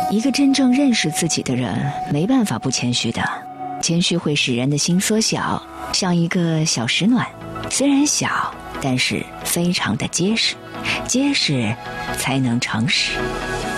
一个真正认识自己的人，没办法不谦虚的。谦虚会使人的心缩小，像一个小石卵，虽然小，但是非常的结实，结实才能诚实。